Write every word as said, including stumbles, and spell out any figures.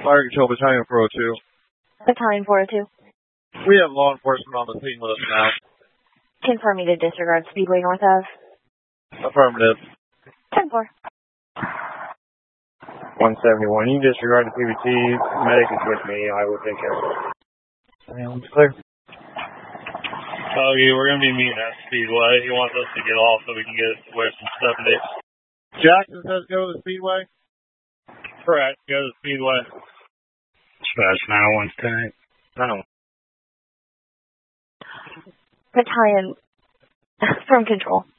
Fire Control Battalion four oh two. Battalion four oh two. We have law enforcement on the scene with us now. Confirm me to disregard Speedway north of. Affirmative. ten four. one seventy-one. You disregard the P B T. Medic is with me. I will take care of it. Sounds clear. Oh, yeah, we're going to be meeting at Speedway. He wants us to get off so we can get away from stuff next. Jackson says go to the Speedway? Correct. Go to the Speedway. Dispatch nine oh one tonight. nine oh one. Battalion from control.